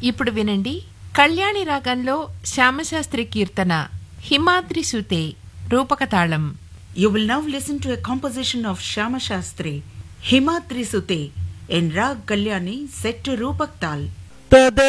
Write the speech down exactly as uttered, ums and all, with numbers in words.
ఇప్పుడు వినండి కళ్యాణి రాగంలో శ్యామశాస్త్రి కీర్తన హిమాద్రి సుతే రూపక తాళం. You will now listen to a composition of Shyama Shastri, Himadri Sute, in Rag Kalyani set to Rupak Tal.